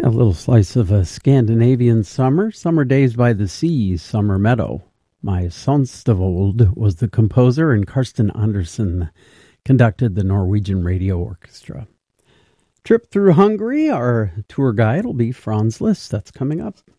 A little slice of a Scandinavian summer, summer days by the sea, summer meadow. My Sonstavold was the composer, and Karsten Andersen conducted the Norwegian Radio Orchestra. Trip through Hungary, our tour guide will be Franz Liszt. That's coming up.